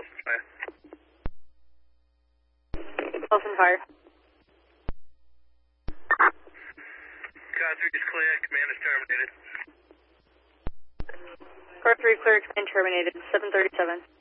fire. Wilson fire. Car 3 is clear, command is terminated. Car 3 clear, command terminated, 737.